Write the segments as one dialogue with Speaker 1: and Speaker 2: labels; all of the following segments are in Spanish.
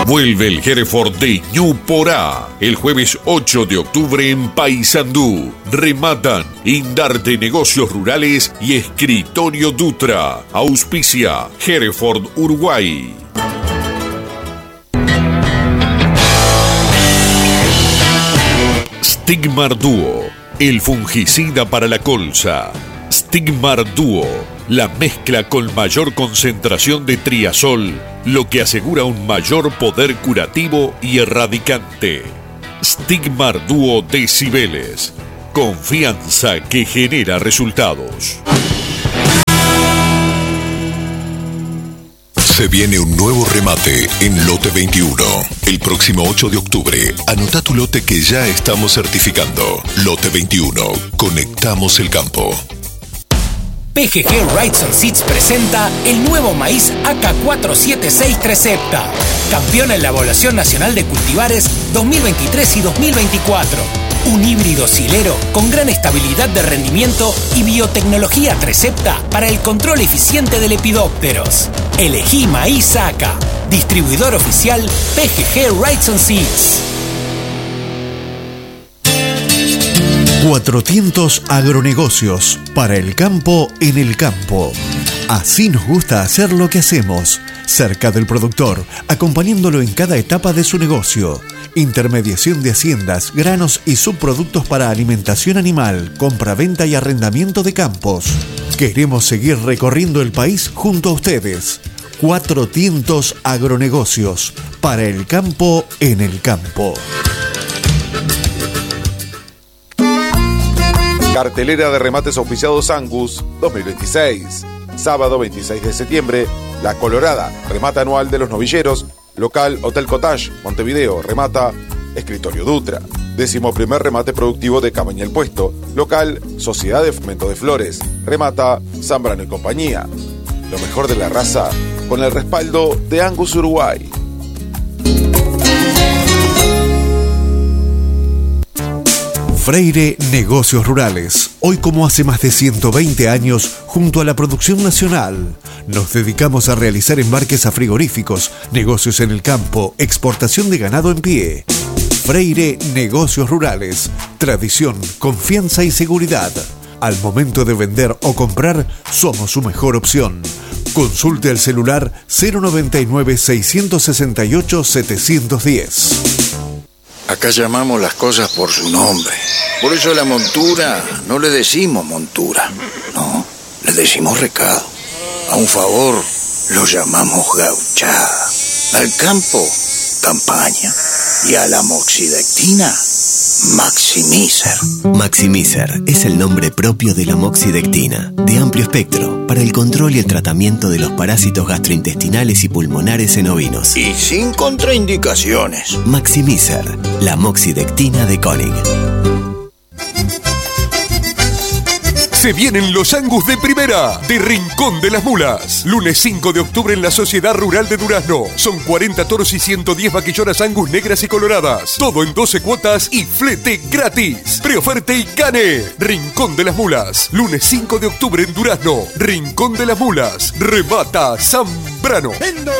Speaker 1: Vuelve el Hereford de Ñuporá el jueves 8 de octubre en Paysandú. Rematan Indarte Negocios Rurales y Escritorio Dutra. Auspicia Hereford Uruguay. Stigmar Duo, el fungicida para la colza. Stigmar Duo, la mezcla con mayor concentración de triazol, lo que asegura un mayor poder curativo y erradicante. Stigmar Duo de Cibeles, confianza que genera resultados.
Speaker 2: Se viene un nuevo remate en Lote 21. El próximo 8 de octubre, anota tu lote que ya estamos certificando. Lote 21. Conectamos el campo.
Speaker 3: PGG Rides and Seeds presenta el nuevo maíz AK476 Trecepta, campeón en la Evaluación Nacional de Cultivares 2023 y 2024. Un híbrido silero con gran estabilidad de rendimiento y biotecnología Trecepta para el control eficiente de lepidópteros. Elegí maíz AK, distribuidor oficial PGG Rides and Seeds.
Speaker 4: Cuatro Tientos Agronegocios, para el campo en el campo. Así nos gusta hacer lo que hacemos, cerca del productor, acompañándolo en cada etapa de su negocio. Intermediación de haciendas, granos y subproductos para alimentación animal, compra-venta y arrendamiento de campos. Queremos seguir recorriendo el país junto a ustedes. Cuatro Tientos Agronegocios, para el campo en el campo.
Speaker 5: Cartelera de remates auspiciados Angus 2026. Sábado 26 de septiembre, La Colorada, remata anual de los novilleros. Local Hotel Cottage, Montevideo, remata Escritorio Dutra. 11º remate productivo de Cabaña El Puesto. Local Sociedad de Fomento de Flores, remata Zambrano y compañía. Lo mejor de la raza con el respaldo de Angus Uruguay.
Speaker 4: Freire Negocios Rurales. Hoy, como hace más de 120 años, junto a la producción nacional, nos dedicamos a realizar embarques a frigoríficos, negocios en el campo, exportación de ganado en pie. Freire Negocios Rurales. Tradición, confianza y seguridad. Al momento de vender o comprar, somos su mejor opción. Consulte al celular 099-668-710.
Speaker 6: Acá llamamos las cosas por su nombre. Por eso la montura no le decimos montura, no, le decimos recado. A un favor lo llamamos gauchada. Al campo, campaña. Y a la moxidectina, Maximizer.
Speaker 7: Maximizer es el nombre propio de la moxidectina, de amplio espectro, para el control y el tratamiento de los parásitos gastrointestinales y pulmonares en ovinos.
Speaker 6: Y sin contraindicaciones.
Speaker 7: Maximizer, la moxidectina de Koenig.
Speaker 1: Se vienen los Angus de primera, de Rincón de las Mulas. Lunes 5 de octubre en la Sociedad Rural de Durazno. Son 40 toros y 110 vaquillonas Angus negras y coloradas. Todo en 12 cuotas y flete gratis. Preoferte y gane. Rincón de las Mulas. Lunes 5 de octubre en Durazno. Rincón de las Mulas. Remata Zambrano.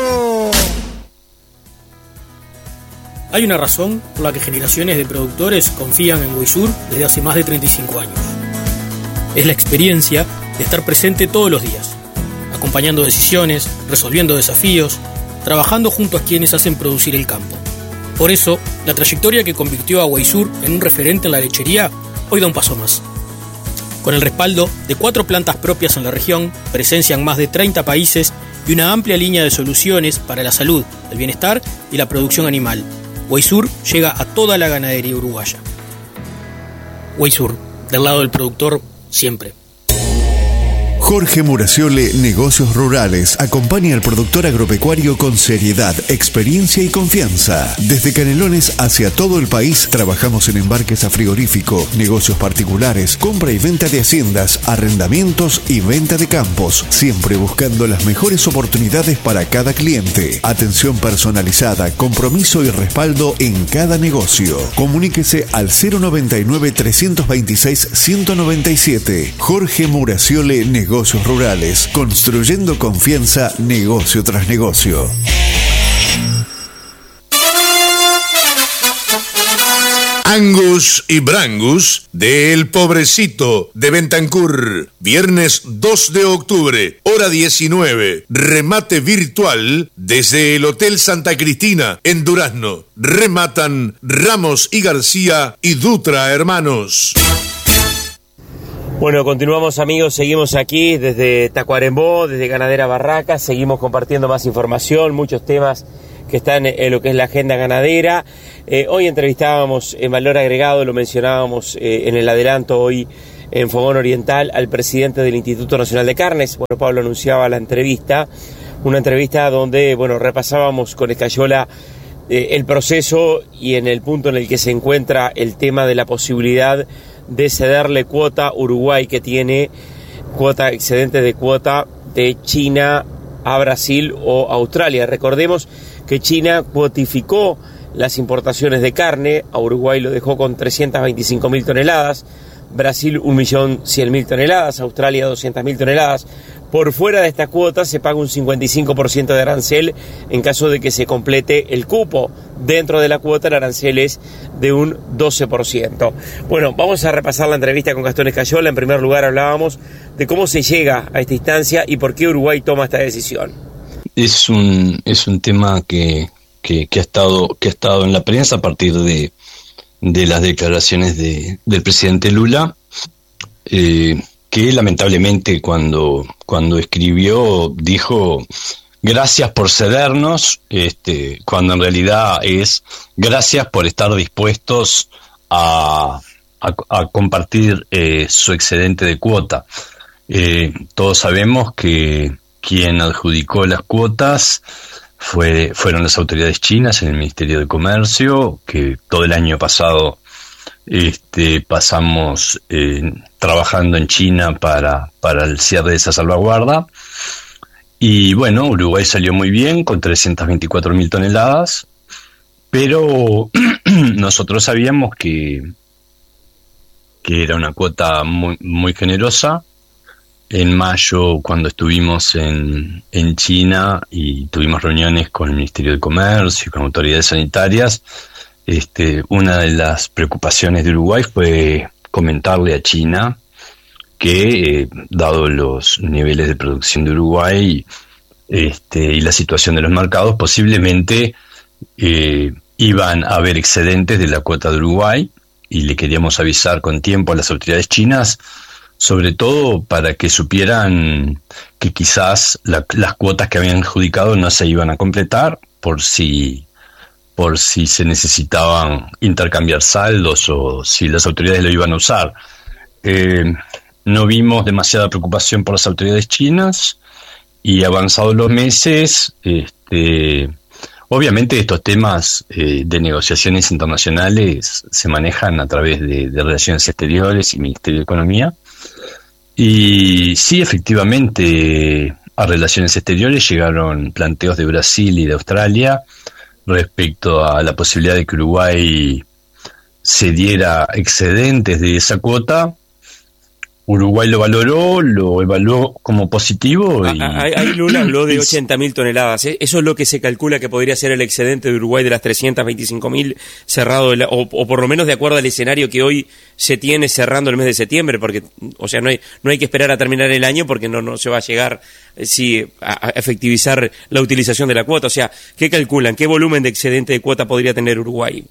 Speaker 8: Hay una razón por la que generaciones de productores confían en Weisur desde hace más de 35 años. Es la experiencia de estar presente todos los días, acompañando decisiones, resolviendo desafíos, trabajando junto a quienes hacen producir el campo. Por eso, la trayectoria que convirtió a Weisur en un referente en la lechería hoy da un paso más. Con el respaldo de 4 plantas propias en la región, presencia en más de 30 países y una amplia línea de soluciones para la salud, el bienestar y la producción animal, Weisur llega a toda la ganadería uruguaya. Weisur, del lado del productor, siempre.
Speaker 4: Jorge Muraciole, Negocios Rurales, acompaña al productor agropecuario con seriedad, experiencia y confianza. Desde Canelones hacia todo el país, trabajamos en embarques a frigorífico, negocios particulares, compra y venta de haciendas, arrendamientos y venta de campos, siempre buscando las mejores oportunidades para cada cliente. Atención personalizada, compromiso y respaldo en cada negocio. Comuníquese al 099-326-197. Jorge Muraciole, Negocios Rurales, construyendo confianza negocio tras negocio.
Speaker 9: Angus y Brangus del Pobrecito de Bentancur. Viernes 2 de octubre, hora 19. Remate virtual desde el Hotel Santa Cristina en Durazno. Rematan Ramos y García y Dutra Hermanos.
Speaker 10: Bueno, continuamos, amigos, seguimos aquí desde Tacuarembó, desde Ganadera Barraca, seguimos compartiendo más información, muchos temas que están en lo que es la agenda ganadera. Hoy entrevistábamos en Valor Agregado, lo mencionábamos en el adelanto hoy en Fogón Oriental, al presidente del Instituto Nacional de Carnes. Bueno, Pablo anunciaba la entrevista, una entrevista donde, bueno, repasábamos con Escayola el proceso y en el punto en el que se encuentra el tema de la posibilidad de cederle cuota a Uruguay, que tiene cuota, excedente de cuota de China a Brasil o Australia. Recordemos que China cuotificó las importaciones de carne, a Uruguay lo dejó con 325.000 toneladas, Brasil 1.100.000 toneladas, Australia 200.000 toneladas. Por fuera de esta cuota se paga un 55% de arancel en caso de que se complete el cupo. Dentro de la cuota el arancel es de un 12%. Bueno, vamos a repasar la entrevista con Gastón Escayola. En primer lugar hablábamos de cómo se llega a esta instancia y por qué Uruguay toma esta decisión.
Speaker 11: Es un tema que ha estado en la prensa a partir de las declaraciones del presidente Lula, que lamentablemente cuando escribió dijo gracias por cedernos, cuando en realidad es gracias por estar dispuestos a compartir su excedente de cuota. Todos sabemos que quien adjudicó las cuotas fueron las autoridades chinas en el Ministerio de Comercio, que todo el año pasado pasamos trabajando en China para el cierre de esa salvaguarda. Y bueno, Uruguay salió muy bien con 324.000 toneladas, pero nosotros sabíamos que era una cuota muy, muy generosa. En mayo, cuando estuvimos en China y tuvimos reuniones con el Ministerio de Comercio y con autoridades sanitarias, una de las preocupaciones de Uruguay fue comentarle a China que, dado los niveles de producción de Uruguay y la situación de los mercados, posiblemente iban a haber excedentes de la cuota de Uruguay, y le queríamos avisar con tiempo a las autoridades chinas, sobre todo para que supieran que quizás las cuotas que habían adjudicado no se iban a completar por si se necesitaban intercambiar saldos o si las autoridades lo iban a usar. No vimos demasiada preocupación por las autoridades chinas, y avanzados los meses, obviamente estos temas de negociaciones internacionales se manejan a través de Relaciones Exteriores y Ministerio de Economía. Y sí, efectivamente, a Relaciones Exteriores llegaron planteos de Brasil y de Australia respecto a la posibilidad de que Uruguay cediera excedentes de esa cuota. Uruguay lo evaluó como positivo.
Speaker 10: Ahí Lula habló de 80.000 toneladas. Eso es lo que se calcula que podría ser el excedente de Uruguay de las 325.000 cerrado, o por lo menos de acuerdo al escenario que hoy se tiene cerrando el mes de septiembre, porque, o sea, no hay que esperar a terminar el año porque no se va a llegar a efectivizar la utilización de la cuota. O sea, ¿qué calculan? ¿Qué volumen de excedente de cuota podría tener Uruguay?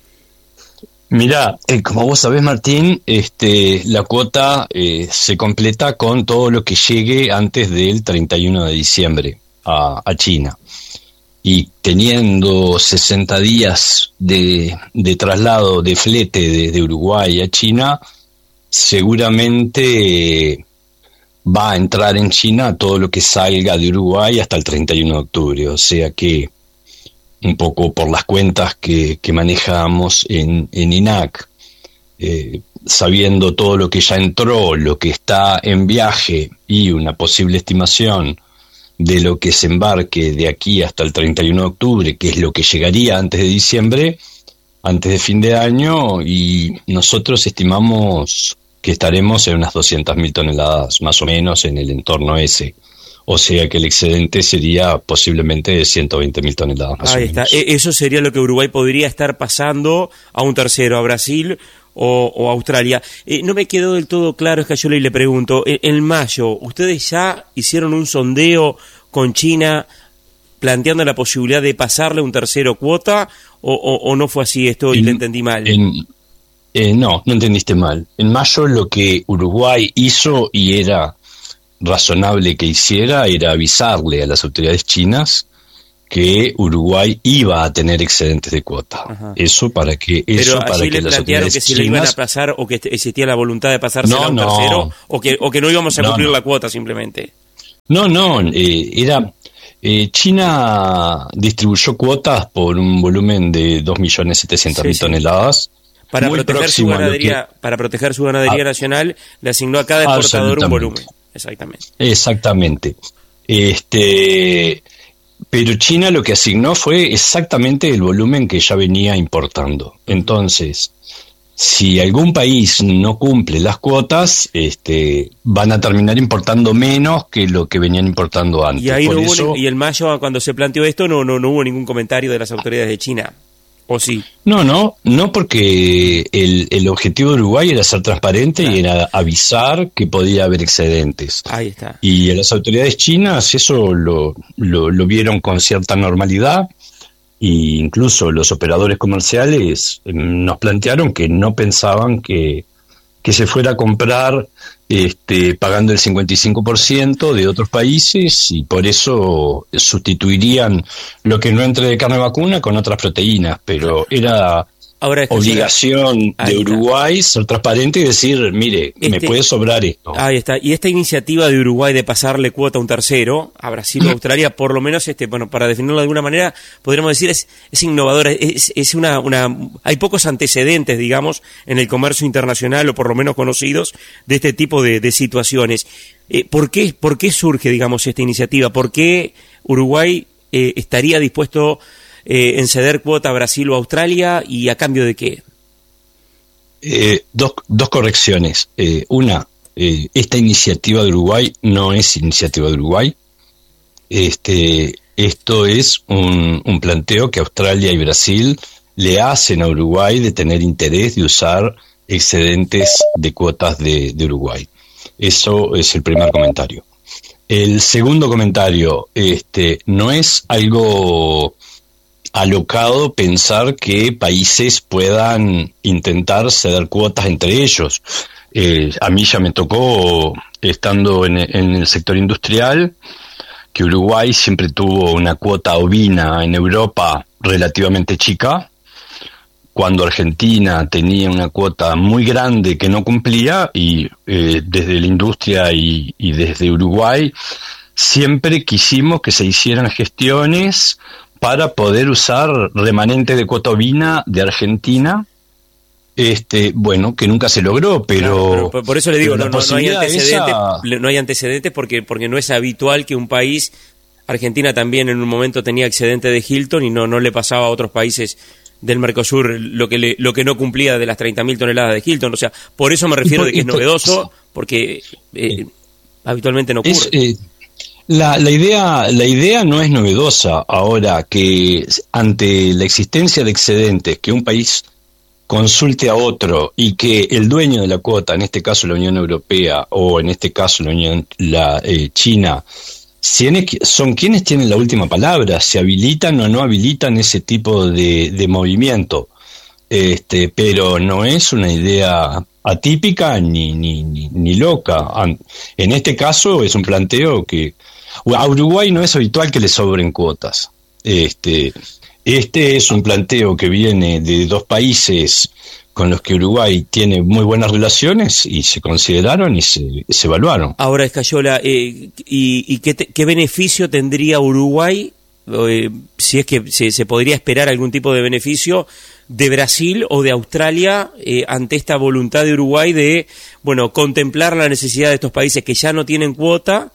Speaker 11: Mirá, como vos sabés, Martín, la cuota se completa con todo lo que llegue antes del 31 de diciembre a China. Y teniendo 60 días de traslado de flete desde Uruguay a China, seguramente va a entrar en China todo lo que salga de Uruguay hasta el 31 de octubre. O sea que, un poco por las cuentas que manejamos en INAC, sabiendo todo lo que ya entró, lo que está en viaje y una posible estimación de lo que se embarque de aquí hasta el 31 de octubre, que es lo que llegaría antes de diciembre, antes de fin de año, y nosotros estimamos que estaremos en unas 200.000 toneladas más o menos en el entorno ese. o sea que el excedente sería posiblemente de 120.000 toneladas más
Speaker 10: Ahí
Speaker 11: o
Speaker 10: está.
Speaker 11: menos.
Speaker 10: Eso sería lo que Uruguay podría estar pasando a un tercero, a Brasil o a Australia. No me quedó del todo claro, Escayola, y le pregunto, en mayo, ¿ustedes ya hicieron un sondeo con China planteando la posibilidad de pasarle un tercero cuota o no fue así esto y le entendí mal?
Speaker 11: No entendiste mal. En mayo lo que Uruguay hizo y era razonable que hiciera era avisarle a las autoridades chinas que Uruguay iba a tener excedentes de cuota.
Speaker 10: Ajá.
Speaker 11: Eso para que
Speaker 10: Pero
Speaker 11: para
Speaker 10: allí
Speaker 11: que
Speaker 10: le
Speaker 11: las
Speaker 10: plantearon
Speaker 11: autoridades
Speaker 10: que si
Speaker 11: chinas
Speaker 10: le iban a pasar o que existía la voluntad de pasársela a un
Speaker 11: No,
Speaker 10: tercero o que no íbamos a
Speaker 11: No,
Speaker 10: cumplir
Speaker 11: no.
Speaker 10: la cuota simplemente.
Speaker 11: Era China distribuyó cuotas por un volumen de 2.700.000
Speaker 10: Sí.
Speaker 11: toneladas.
Speaker 10: Para
Speaker 11: muy
Speaker 10: proteger su
Speaker 11: próximo a lo
Speaker 10: ganadería, para proteger su ganadería nacional, le asignó a cada exportador un volumen. Exactamente.
Speaker 11: Exactamente. Pero China lo que asignó fue exactamente el volumen que ya venía importando. Entonces, si algún país no cumple las cuotas, van a terminar importando menos que lo que venían importando antes.
Speaker 10: Y ahí
Speaker 11: Por
Speaker 10: no hubo
Speaker 11: eso,
Speaker 10: y en mayo, cuando se planteó esto, no hubo ningún comentario de las autoridades de China. ¿O sí?
Speaker 11: No, porque el objetivo de Uruguay era ser transparente y era avisar que podía haber excedentes.
Speaker 10: Ahí está.
Speaker 11: Y a las autoridades chinas eso lo vieron con cierta normalidad, e incluso los operadores comerciales nos plantearon que no pensaban que se fuera a comprar pagando el 55% de otros países, y por eso sustituirían lo que no entre de carne vacuna con otras proteínas, pero era obligación de Uruguay ser transparente y decir, mire, me puede sobrar esto.
Speaker 10: Ahí está. Y esta iniciativa de Uruguay de pasarle cuota a un tercero, a Brasil o Australia, por lo menos, para definirlo de alguna manera, podríamos decir, es innovadora. Es una hay pocos antecedentes, digamos, en el comercio internacional, o por lo menos conocidos, de este tipo de situaciones. ¿Por qué surge, digamos, esta iniciativa? ¿Por qué Uruguay estaría dispuesto en ceder cuota a Brasil o Australia, y a cambio de qué?
Speaker 11: Dos correcciones. Una, esta iniciativa de Uruguay no es iniciativa de Uruguay. Esto es un planteo que Australia y Brasil le hacen a Uruguay de tener interés de usar excedentes de cuotas de Uruguay. Eso es el primer comentario. El segundo comentario, no es algo alocado pensar que países puedan intentar ceder cuotas entre ellos. A mí ya me tocó, estando en el sector industrial, que Uruguay siempre tuvo una cuota ovina en Europa relativamente chica, cuando Argentina tenía una cuota muy grande que no cumplía, y desde la industria y desde Uruguay siempre quisimos que se hicieran gestiones para poder usar remanente de cuota ovina de Argentina, que nunca se logró, pero...
Speaker 10: Claro, por eso le digo, no hay antecedentes porque no es habitual que un país, Argentina también en un momento tenía excedente de Hilton y no le pasaba a otros países del Mercosur lo que no cumplía de las 30.000 toneladas de Hilton. O sea, por eso me refiero de que es novedoso, porque habitualmente no ocurre.
Speaker 11: La idea no es novedosa. Ahora, que ante la existencia de excedentes, que un país consulte a otro y que el dueño de la cuota, en este caso la Unión Europea o en este caso la China, son quienes tienen la última palabra, se habilitan o no habilitan ese tipo de movimiento. Pero no es una idea atípica ni loca. En este caso es un planteo que a Uruguay no es habitual que le sobren cuotas. Este es un planteo que viene de dos países con los que Uruguay tiene muy buenas relaciones y se consideraron y se evaluaron.
Speaker 10: Ahora, Escayola, ¿y qué beneficio tendría Uruguay, si es que se podría esperar algún tipo de beneficio de Brasil o de Australia ante esta voluntad de Uruguay de, contemplar la necesidad de estos países que ya no tienen cuota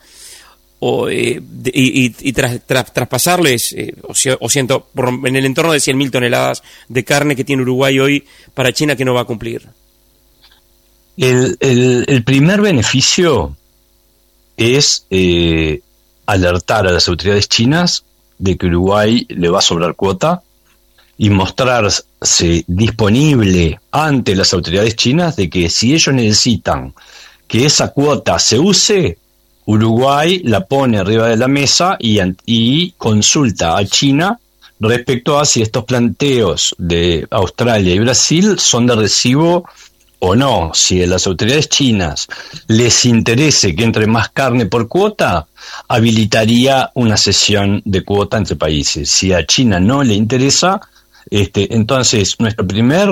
Speaker 10: y traspasarles, en el entorno de 100.000 toneladas de carne que tiene Uruguay hoy para China, que no va a cumplir?
Speaker 11: El primer beneficio es alertar a las autoridades chinas de que Uruguay le va a sobrar cuota y mostrarse disponible ante las autoridades chinas de que si ellos necesitan que esa cuota se use, Uruguay la pone arriba de la mesa y consulta a China respecto a si estos planteos de Australia y Brasil son de recibo o no. Si a las autoridades chinas les interese que entre más carne por cuota, habilitaría una cesión de cuota entre países. Si a China no le interesa, entonces nuestra primer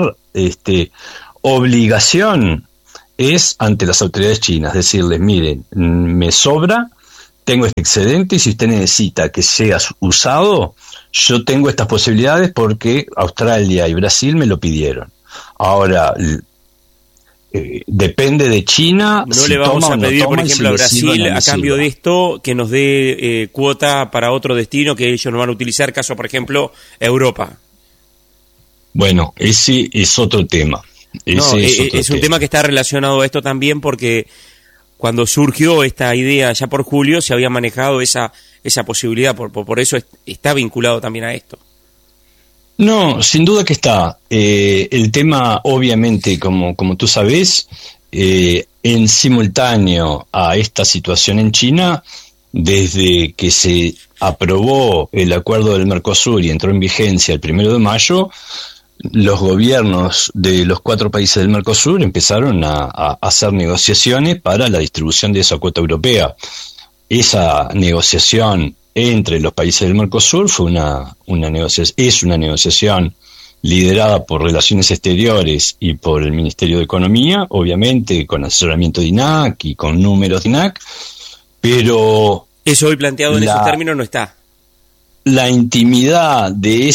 Speaker 11: obligación es ante las autoridades chinas decirles: miren, me sobra, tengo este excedente y si usted necesita que sea usado, yo tengo estas posibilidades porque Australia y Brasil me lo pidieron. Ahora, depende de China.
Speaker 10: No le vamos a pedir, por ejemplo, a Brasil, a cambio de esto, que nos dé cuota para otro destino que ellos no van a utilizar, caso, por ejemplo, Europa.
Speaker 11: Bueno, ese es otro tema.
Speaker 10: Es un tema que está relacionado a esto también, porque cuando surgió esta idea ya por julio se había manejado esa posibilidad, por eso está vinculado también a esto.
Speaker 11: No, sin duda que está. El tema, obviamente, como tú sabes, en simultáneo a esta situación en China, desde que se aprobó el acuerdo del Mercosur y entró en vigencia el 1 de mayo, los gobiernos de los 4 países del Mercosur empezaron a hacer negociaciones para la distribución de esa cuota europea. Esa negociación entre los países del Mercosur fue es una negociación liderada por Relaciones Exteriores y por el Ministerio de Economía, obviamente con asesoramiento de INAC y con números de INAC, pero
Speaker 10: eso hoy planteado en esos términos no está.
Speaker 11: La intimidad de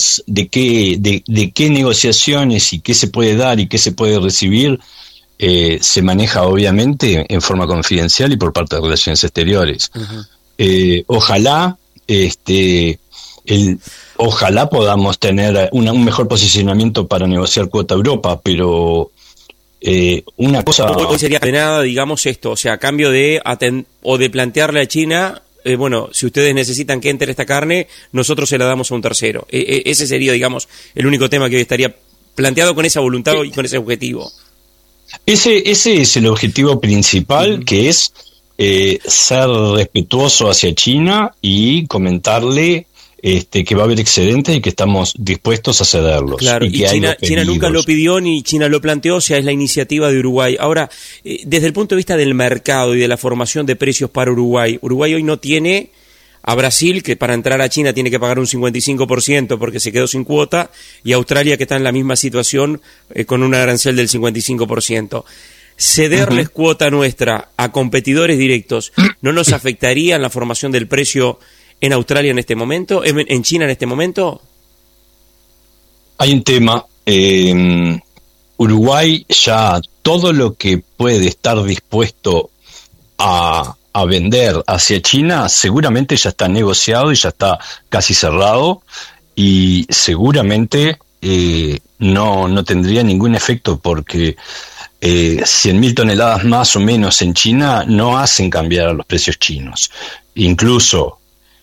Speaker 11: qué negociaciones y qué se puede dar y qué se puede recibir se maneja obviamente en forma confidencial y por parte de Relaciones Exteriores. Uh-huh. Ojalá podamos tener un mejor posicionamiento para negociar cuota Europa, pero una cosa...
Speaker 10: Hoy sería de nada, digamos, esto, o sea, a cambio de plantearle a China... bueno, si ustedes necesitan que entre esta carne, nosotros se la damos a un tercero. Ese sería, digamos, el único tema que hoy estaría planteado con esa voluntad y con ese objetivo.
Speaker 11: Ese es el objetivo principal, que es ser respetuoso hacia China y comentarle que va a haber excedentes y que estamos dispuestos a cederlos.
Speaker 10: Claro, y China nunca lo pidió ni China lo planteó, o sea, es la iniciativa de Uruguay. Ahora, desde el punto de vista del mercado y de la formación de precios para Uruguay hoy no tiene a Brasil, que para entrar a China tiene que pagar un 55% porque se quedó sin cuota, y Australia, que está en la misma situación con un arancel del 55%. Cederles cuota nuestra a competidores directos, ¿no nos afectaría en la formación del precio en Australia en este momento, en China en este momento?
Speaker 11: Hay un tema. Uruguay ya todo lo que puede estar dispuesto a vender hacia China seguramente ya está negociado y ya está casi cerrado, y seguramente no tendría ningún efecto porque 100.000 toneladas más o menos en China no hacen cambiar a los precios chinos. Incluso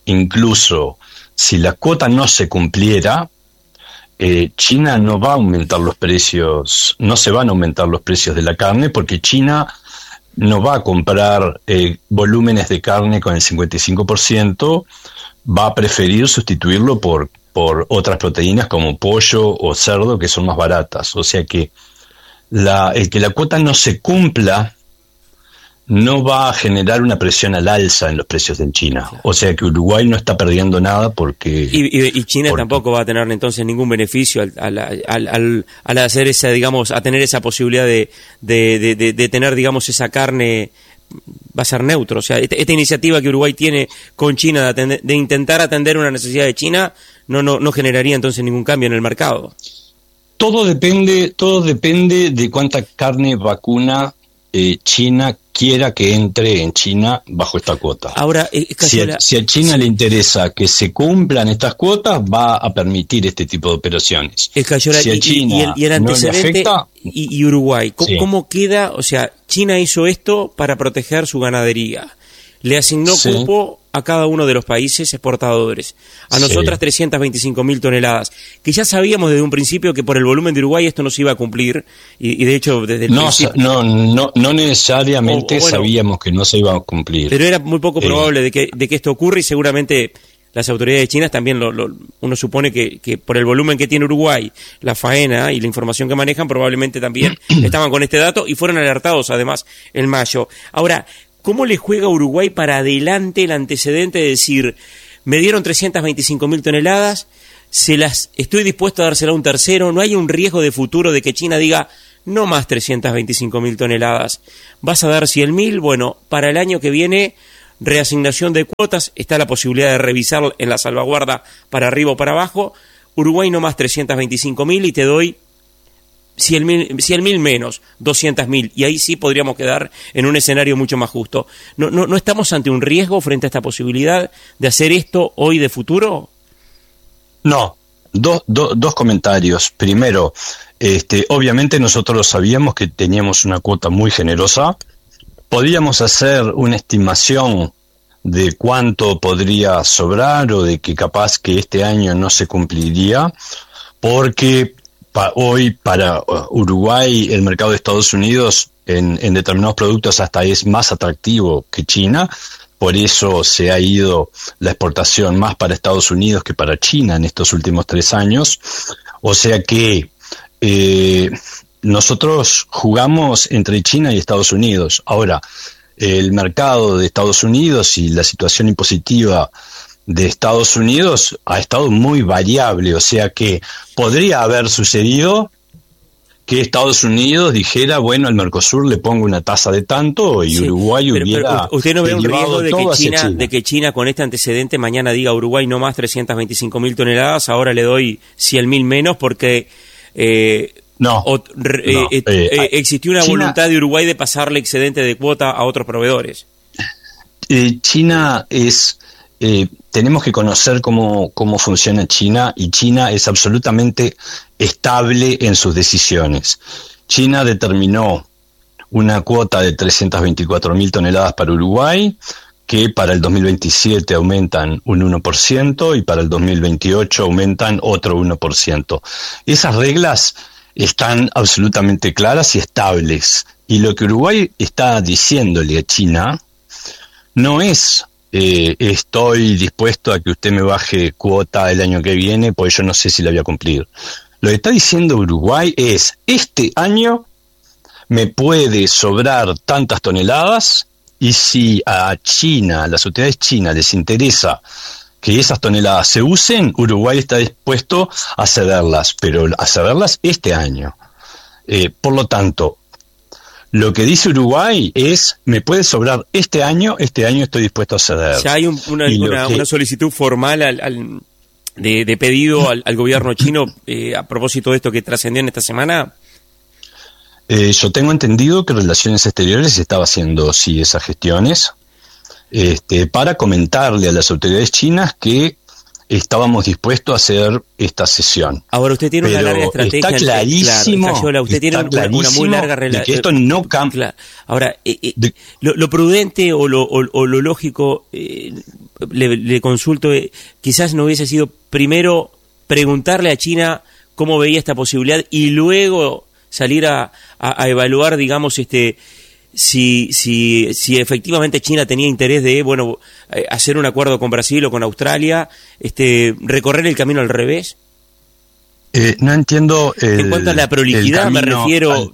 Speaker 11: si la cuota no se cumpliera, China no va a aumentar los precios, no se van a aumentar los precios de la carne, porque China no va a comprar volúmenes de carne con el 55%, va a preferir sustituirlo por otras proteínas como pollo o cerdo, que son más baratas. O sea que el que la cuota no se cumpla no va a generar una presión al alza en los precios en China. O sea que Uruguay no está perdiendo nada porque...
Speaker 10: Y China tampoco va a tener entonces ningún beneficio al hacer esa, digamos, a tener esa posibilidad de tener, digamos, esa carne, va a ser neutro. O sea, esta iniciativa que Uruguay tiene con China de intentar atender una necesidad de China no generaría entonces ningún cambio en el mercado.
Speaker 11: Todo depende de cuánta carne vacuna China quiera que entre en China bajo esta cuota.
Speaker 10: Ahora,
Speaker 11: si a China le interesa que se cumplan estas cuotas, va a permitir este tipo de operaciones.
Speaker 10: Si a China y el antecedente no le afecta, y Uruguay, ¿cómo queda? O sea, China hizo esto para proteger su ganadería. Le asignó cupo a cada uno de los países exportadores. A nosotras 325.000 toneladas, que ya sabíamos desde un principio que por el volumen de Uruguay esto no se iba a cumplir, y de hecho desde el principio...
Speaker 11: No necesariamente sabíamos que no se iba a cumplir.
Speaker 10: Pero era muy poco probable de que esto ocurra, y seguramente las autoridades chinas también uno supone que por el volumen que tiene Uruguay, la faena y la información que manejan, probablemente también estaban con este dato y fueron alertados además en mayo. Ahora, ¿cómo le juega a Uruguay para adelante el antecedente de decir, me dieron 325.000 toneladas, estoy dispuesto a dársela a un tercero, no hay un riesgo de futuro de que China diga, no más 325.000 toneladas, vas a dar 100.000, bueno, para el año que viene... reasignación de cuotas, está la posibilidad de revisar en la salvaguarda para arriba o para abajo, Uruguay no más 325.000 y te doy 100.000 menos, 200.000, y ahí sí podríamos quedar en un escenario mucho más justo. ¿No estamos ante un riesgo frente a esta posibilidad de hacer esto hoy de futuro?
Speaker 11: No, dos comentarios. Primero, obviamente nosotros sabíamos que teníamos una cuota muy generosa. Podríamos hacer una estimación de cuánto podría sobrar o de que capaz que este año no se cumpliría, porque hoy para Uruguay el mercado de Estados Unidos en determinados productos hasta es más atractivo que China, por eso se ha ido la exportación más para Estados Unidos que para China en estos últimos 3 años, o sea que... nosotros jugamos entre China y Estados Unidos. Ahora, el mercado de Estados Unidos y la situación impositiva de Estados Unidos ha estado muy variable, o sea que podría haber sucedido que Estados Unidos dijera, bueno, al Mercosur le pongo una tasa de tanto y Uruguay hubiera...
Speaker 10: Pero ¿usted no ve un riesgo de que China con este antecedente mañana diga Uruguay no más 325.000 toneladas, ahora le doy 100.000 menos porque... existió una voluntad de Uruguay de pasarle excedente de cuota a otros proveedores.
Speaker 11: China es... tenemos que conocer cómo funciona China, y China es absolutamente estable en sus decisiones. China determinó una cuota de 324.000 toneladas para Uruguay, que para el 2027 aumentan un 1% y para el 2028 aumentan otro 1%. Esas reglas están absolutamente claras y estables. Y lo que Uruguay está diciéndole a China no es estoy dispuesto a que usted me baje cuota el año que viene, porque yo no sé si la voy a cumplir. Lo que está diciendo Uruguay es, este año me puede sobrar tantas toneladas, y si a China, a las autoridades chinas les interesa que esas toneladas se usen, Uruguay está dispuesto a cederlas, pero a cederlas este año. Por lo tanto, lo que dice Uruguay es, me puede sobrar este año estoy dispuesto a ceder.
Speaker 10: Ya hay una solicitud formal de pedido al gobierno chino a propósito de esto que trascendió en esta semana.
Speaker 11: Yo tengo entendido que Relaciones Exteriores estaba haciendo, sí, esas gestiones, para comentarle a las autoridades chinas que estábamos dispuestos a hacer esta sesión.
Speaker 10: Ahora usted tiene una larga estrategia.
Speaker 11: Está clarísimo.
Speaker 10: Usted tiene una muy larga relación.
Speaker 11: Que esto no cambia.
Speaker 10: Ahora, lo prudente o lo lógico, le consulto, quizás no hubiese sido primero preguntarle a China cómo veía esta posibilidad y luego salir a evaluar, digamos, si efectivamente China tenía interés de, hacer un acuerdo con Brasil o con Australia, recorrer el camino al revés.
Speaker 11: No entiendo.
Speaker 10: En cuanto a la prolijidad me refiero.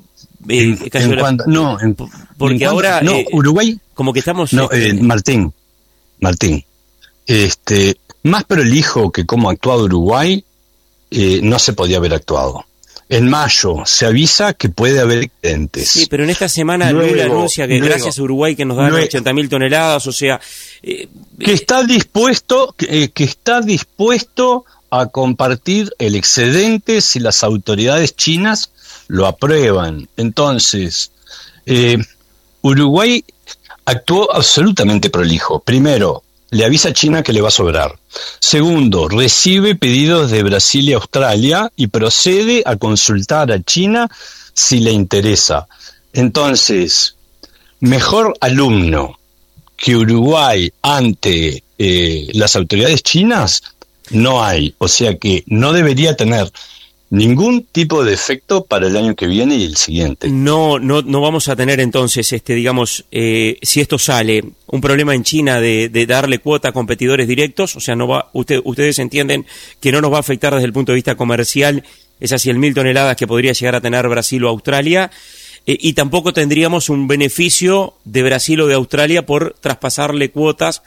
Speaker 10: Porque ahora
Speaker 11: Uruguay,
Speaker 10: como que estamos.
Speaker 11: Martín, más prolijo que cómo ha actuado Uruguay, no se podía haber actuado. En mayo se avisa que puede haber excedentes.
Speaker 10: Sí, pero en esta semana Lula anuncia que gracias a Uruguay que nos dan 80.000 toneladas, o sea...
Speaker 11: que está dispuesto a compartir el excedente si las autoridades chinas lo aprueban. Entonces, Uruguay actuó absolutamente prolijo. Primero, le avisa a China que le va a sobrar. Segundo, recibe pedidos de Brasil y Australia y procede a consultar a China si le interesa. Entonces, mejor alumno que Uruguay ante las autoridades chinas, no hay. O sea que no debería tener ningún tipo de efecto para el año que viene y el siguiente.
Speaker 10: No vamos a tener entonces, si esto sale, un problema en China de darle cuota a competidores directos, o sea, ustedes entienden que no nos va a afectar desde el punto de vista comercial esas 100.000 toneladas que podría llegar a tener Brasil o Australia, y tampoco tendríamos un beneficio de Brasil o de Australia por traspasarle cuotas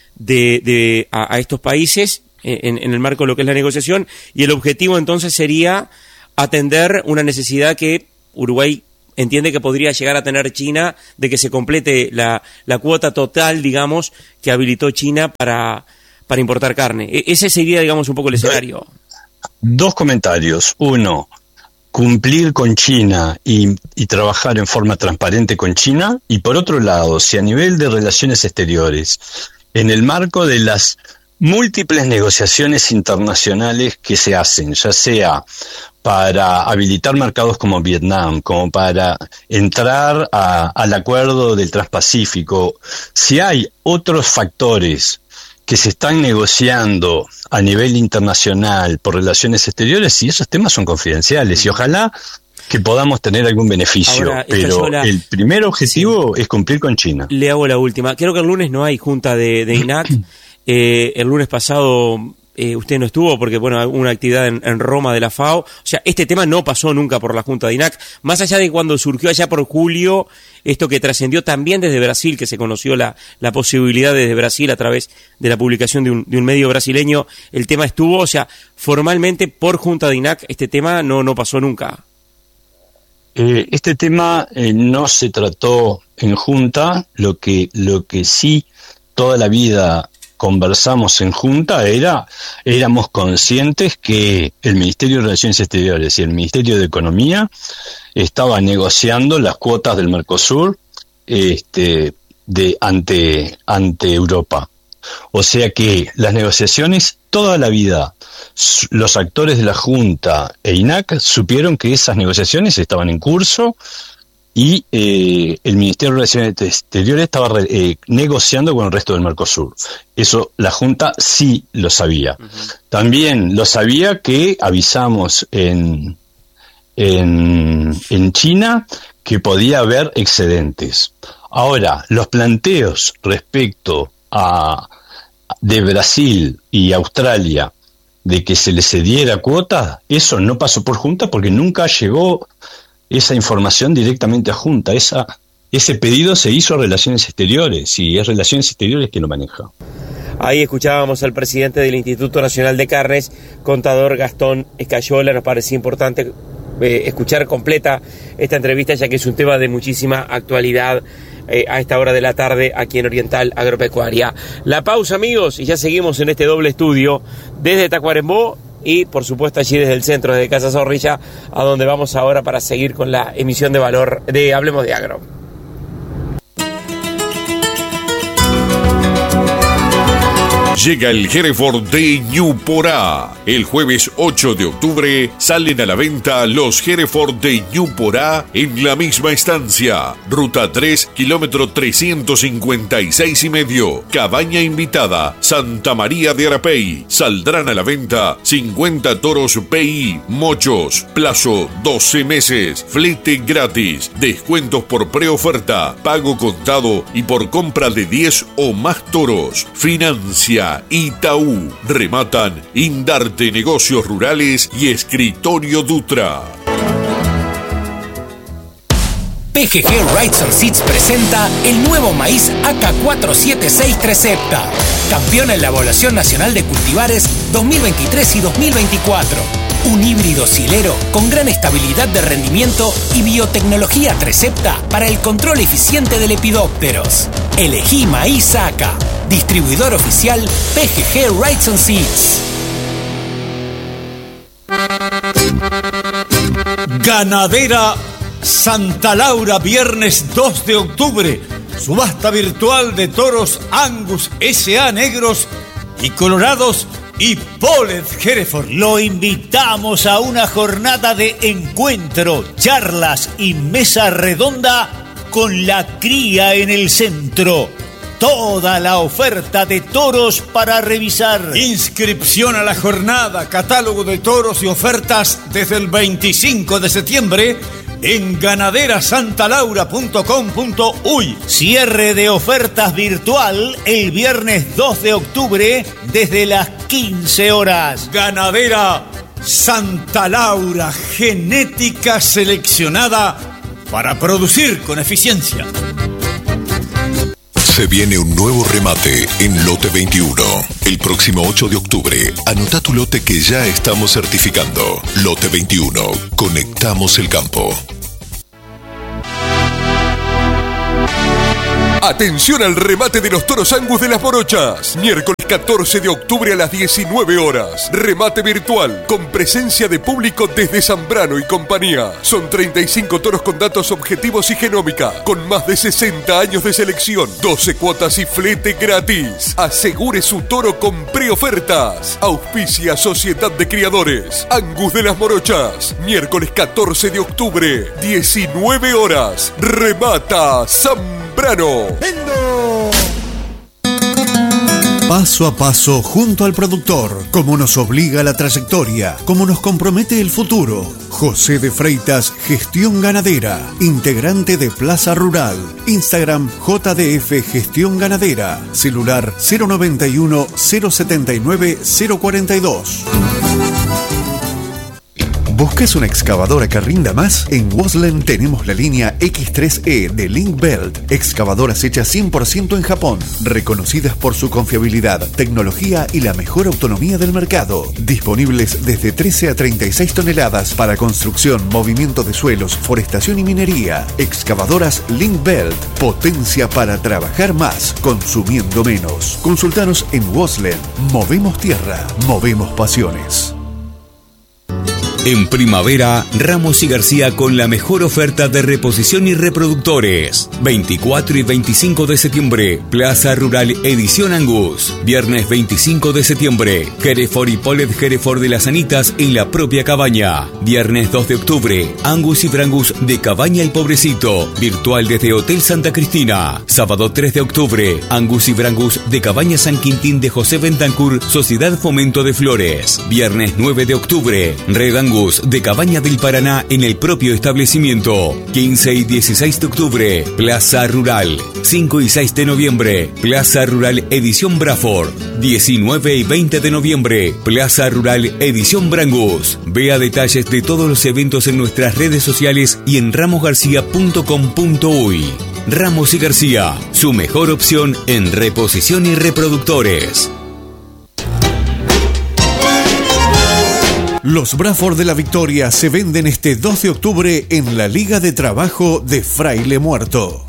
Speaker 10: a estos países en el marco de lo que es la negociación, y el objetivo entonces sería atender una necesidad que Uruguay entiende que podría llegar a tener China, de que se complete la cuota total, digamos, que habilitó China para importar carne. Ese sería, digamos, un poco el escenario.
Speaker 11: Dos comentarios. Uno, cumplir con China y trabajar en forma transparente con China. Y por otro lado, si a nivel de relaciones exteriores, en el marco de las múltiples negociaciones internacionales que se hacen, ya sea para habilitar mercados como Vietnam, como para entrar al acuerdo del Transpacífico, si hay otros factores que se están negociando a nivel internacional por relaciones exteriores, y esos temas son confidenciales, y ojalá que podamos tener algún beneficio. Ahora, pero el primer objetivo es cumplir con China.
Speaker 10: Le hago la última. Creo que el lunes no hay junta de INAC. El lunes pasado usted no estuvo porque, bueno, hubo una actividad en Roma de la FAO. O sea, este tema no pasó nunca por la junta de INAC, más allá de cuando surgió allá por julio, esto que trascendió también desde Brasil, que se conoció la posibilidad desde Brasil a través de la publicación de un medio brasileño. El tema estuvo, o sea, formalmente por junta de INAC este tema no pasó nunca.
Speaker 11: Este tema no se trató en junta. Lo que sí toda la vida conversamos en junta éramos conscientes que el Ministerio de Relaciones Exteriores y el Ministerio de Economía estaban negociando las cuotas del Mercosur ante Europa. O sea que las negociaciones, toda la vida, los actores de la Junta e INAC supieron que esas negociaciones estaban en curso, y el Ministerio de Relaciones Exteriores estaba negociando con el resto del Mercosur. Eso la Junta sí lo sabía. Uh-huh. También lo sabía que avisamos en China que podía haber excedentes. Ahora, los planteos respecto de Brasil y Australia de que se les cediera cuota, eso no pasó por Junta porque nunca llegó esa información directamente a Junta. Ese pedido se hizo a Relaciones Exteriores, y es Relaciones Exteriores quien lo maneja.
Speaker 10: Ahí escuchábamos al presidente del Instituto Nacional de Carnes, contador Gastón Escayola. Nos parecía importante escuchar completa esta entrevista, ya que es un tema de muchísima actualidad a esta hora de la tarde aquí en Oriental Agropecuaria. La pausa, amigos, y ya seguimos en este doble estudio desde Tacuarembó y, por supuesto, allí desde el centro, de Casa Zorrilla, a donde vamos ahora para seguir con la emisión de valor de Hablemos de Agro.
Speaker 1: Llega el Hereford de Ñuporá. El jueves 8 de octubre salen a la venta los Hereford de Ñuporá en la misma estancia. Ruta 3, kilómetro 356,5. Cabaña invitada, Santa María de Arapey. Saldrán a la venta 50 toros PI, mochos. Plazo 12 meses. Flete gratis. Descuentos por preoferta, pago contado y por compra de 10 o más toros. Financia Itaú. Rematan Indarte Negocios Rurales y Escritorio Dutra.
Speaker 3: PGG Rights and Seeds presenta el nuevo maíz AK476 Trecepta, campeón en la Evaluación Nacional de Cultivares 2023 y 2024. Un híbrido silero con gran estabilidad de rendimiento y biotecnología Trecepta para el control eficiente de lepidópteros. Elegí maíz AK. Distribuidor oficial PGG Rights and Seeds.
Speaker 12: Ganadera Santa Laura, viernes 2 de octubre. Subasta virtual de toros Angus SA negros y colorados y Polled Hereford. Lo invitamos a una jornada de encuentro, charlas y mesa redonda con la cría en el centro. toda la oferta de toros para revisar. Inscripción a la jornada, catálogo de toros y ofertas desde el 25 de septiembre en ganaderaSantaLaura.com.uy. Cierre de ofertas virtual el viernes 2 de octubre desde las 15 horas. Ganadera Santa Laura, genética seleccionada para producir con eficiencia.
Speaker 2: Se viene un nuevo remate en Lote 21. El próximo 8 de octubre, anota tu lote que ya estamos certificando. Lote 21. Conectamos el campo.
Speaker 1: Atención al remate de los toros Angus de las Morochas. Miércoles 14 de octubre a las 19 horas. Remate virtual con presencia de público desde Zambrano y compañía. Son 35 toros con datos objetivos y genómica, con más de 60 años de selección. 12 cuotas y flete gratis. Asegure su toro con preofertas. Auspicia Sociedad de Criadores Angus de las Morochas. Miércoles 14 de octubre, 19 horas. Remata Zambrano.
Speaker 4: Paso a paso junto al productor, como nos obliga la trayectoria, como nos compromete el futuro. José de Freitas, Gestión Ganadera, integrante de Plaza Rural. Instagram JDF Gestión Ganadera. Celular 091 079 042. ¿Buscas una excavadora que rinda más? En Waslen tenemos la línea X3E de Link-Belt. Excavadoras hechas 100% en Japón, reconocidas por su confiabilidad, tecnología y la mejor autonomía del mercado. Disponibles desde 13 a 36 toneladas para construcción, movimiento de suelos, forestación y minería. Excavadoras Link-Belt. Potencia para trabajar más, consumiendo menos. Consultanos en Waslen. Movemos tierra, movemos pasiones.
Speaker 13: En primavera, Ramos y García con la mejor oferta de reposición y reproductores. 24 y 25 de septiembre, Plaza Rural Edición Angus. Viernes 25 de septiembre, Hereford y Polet Hereford de las Anitas en la propia cabaña. Viernes 2 de octubre, Angus y Brangus de Cabaña El Pobrecito, virtual desde Hotel Santa Cristina. Sábado 3 de octubre, Angus y Brangus de Cabaña San Quintín de José Bentancur, Sociedad Fomento de Flores. Viernes 9 de octubre, Red Angus de Cabaña del Paraná en el propio establecimiento. 15 y 16 de octubre, Plaza Rural. 5 y 6 de noviembre, Plaza Rural Edición Braford. 19 y 20 de noviembre, Plaza Rural Edición Brangus. Vea detalles de todos los eventos en nuestras redes sociales y en ramosgarcia.com.uy. Ramos y García, su mejor opción en reposición y reproductores.
Speaker 4: Los Braford de la Victoria se venden este 2 de octubre en la Liga de Trabajo de Fraile Muerto.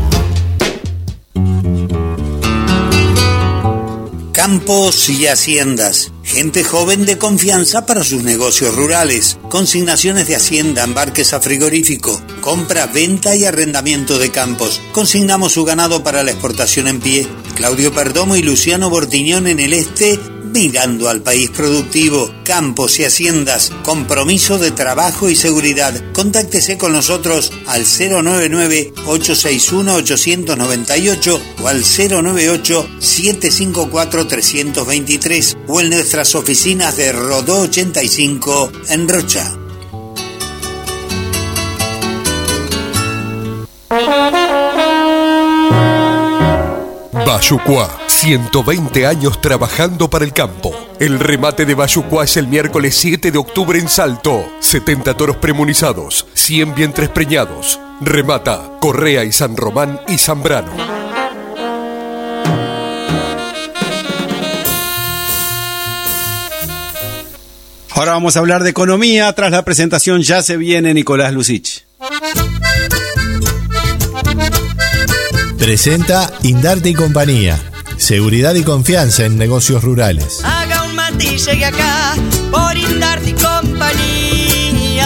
Speaker 14: Campos y haciendas. Gente joven de confianza para sus negocios rurales. Consignaciones de hacienda, embarques a frigorífico. Compra, venta y arrendamiento de campos. Consignamos su ganado para la exportación en pie. Claudio Perdomo y Luciano Bortiñón en el este, mirando al país productivo. Campos y haciendas, compromiso de trabajo y seguridad. Contáctese con nosotros al 099-861-898 o al 098-754-323 o en nuestras oficinas de Rodó 85 en Rocha.
Speaker 1: Bayucuá, 120 años trabajando para el campo. El remate de Bayucuá es el miércoles 7 de octubre en Salto. 70 toros premunizados, 100 vientres preñados. Remata Correa y San Román y Zambrano.
Speaker 15: Ahora vamos a hablar de economía. Tras la presentación ya se viene Nicolás Lucich.
Speaker 16: Presenta Indarte y Compañía. Seguridad y confianza en negocios rurales.
Speaker 17: Haga un mate y llegue acá por Indarte y Compañía.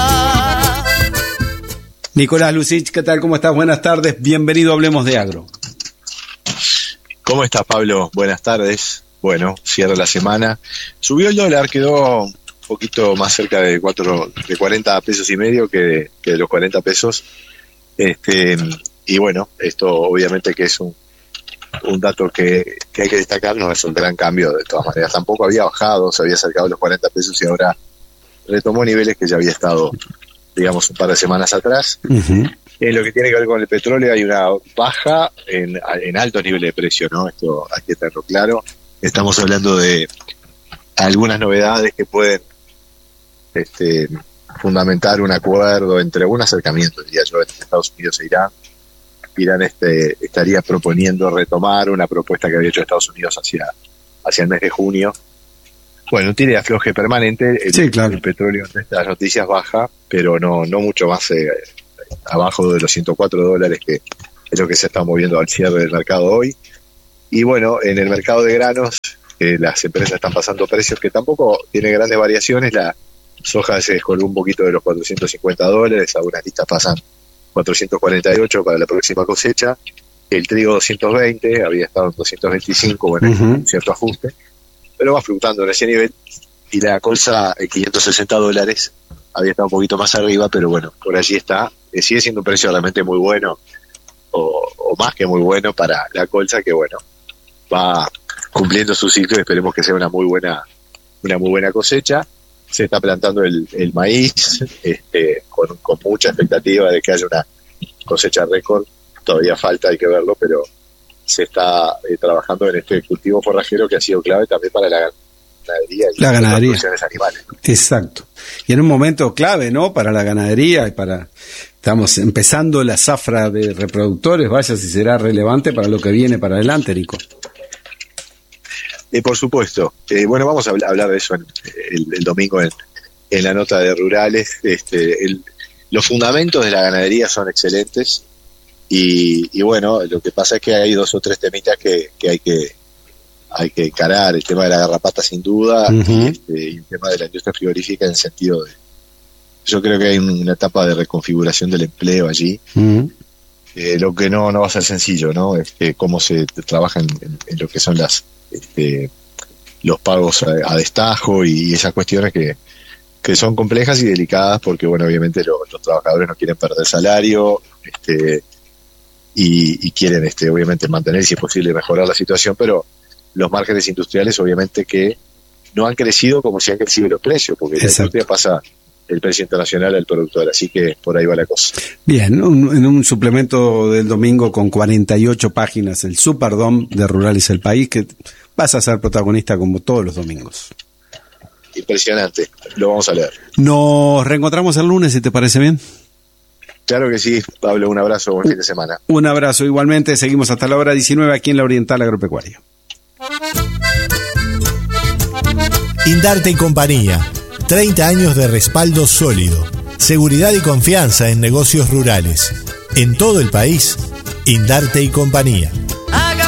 Speaker 15: Nicolás Lucich, ¿qué tal? ¿Cómo estás? Buenas tardes. Bienvenido a Hablemos de Agro.
Speaker 18: ¿Cómo estás, Pablo? Buenas tardes. Bueno, cierra la semana. Subió el dólar, quedó un poquito más cerca de 40 pesos y medio que de los 40 pesos. Y bueno, esto obviamente que es un dato que hay que destacar, no es un gran cambio de todas maneras. Tampoco había bajado, se había acercado a los 40 pesos y ahora retomó niveles que ya había estado, digamos, un par de semanas atrás. En lo que tiene que ver con el petróleo hay una baja en altos niveles de precio, ¿no? Esto hay que tenerlo claro. Estamos hablando de algunas novedades que pueden fundamentar un acuerdo entre un acercamiento, diría yo, entre Estados Unidos e Irán. Irán estaría proponiendo retomar una propuesta que había hecho Estados Unidos hacia el mes de junio. Bueno, un tire de afloje permanente. El petróleo en estas noticias baja, pero no mucho más abajo de los $104, que es lo que se está moviendo al cierre del mercado hoy. Y bueno, en el mercado de granos, las empresas están pasando precios que tampoco tienen grandes variaciones. La soja se descolgó un poquito de los $450, algunas listas pasan 448 para la próxima cosecha. El trigo 220, había estado en 225, bueno, un cierto ajuste, pero va fluctuando en ese nivel. Y la colza en $560, había estado un poquito más arriba, pero bueno, por allí está. Sigue siendo un precio realmente muy bueno, o más que muy bueno para la colza, que bueno, va cumpliendo su ciclo y esperemos que sea una muy buena cosecha. Se está plantando el maíz con mucha expectativa de que haya una cosecha récord. Todavía falta, hay que verlo, pero se está trabajando en este cultivo forrajero que ha sido clave también para la ganadería y las producciones animales.
Speaker 15: Exacto. Y en un momento clave, ¿no? Para la ganadería y estamos empezando la zafra de reproductores, vaya si será relevante para lo que viene para adelante, Nico.
Speaker 18: Por supuesto. Bueno, vamos a hablar de eso el domingo en la nota de Rurales. Los fundamentos de la ganadería son excelentes y bueno, lo que pasa es que hay 2 o 3 temitas que hay que encarar. El tema de la garrapata, sin duda, y el tema de la industria frigorífica, en el sentido de... Yo creo que hay una etapa de reconfiguración del empleo allí. Lo que no va a ser sencillo, ¿no? Cómo se trabaja en lo que son los pagos a destajo y esas cuestiones que son complejas y delicadas, porque bueno, obviamente los trabajadores no quieren perder salario y quieren obviamente mantener y si es posible mejorar la situación, pero los márgenes industriales obviamente que no han crecido como si han crecido los precios, porque la industria pasa el precio internacional al productor, así que por ahí va la cosa.
Speaker 15: Bien, en un suplemento del domingo con 48 páginas, el Superdome de Rurales El País, que vas a ser protagonista como todos los domingos.
Speaker 18: Impresionante, lo vamos a leer.
Speaker 15: Nos reencontramos el lunes, si te parece bien.
Speaker 18: Claro que sí, Pablo, un abrazo, buen fin de semana.
Speaker 15: Un abrazo, igualmente, seguimos hasta la hora 19 aquí en la Oriental Agropecuaria.
Speaker 16: Indarte y compañía, 30 años de respaldo sólido, seguridad y confianza en negocios rurales. En todo el país, Indarte y compañía.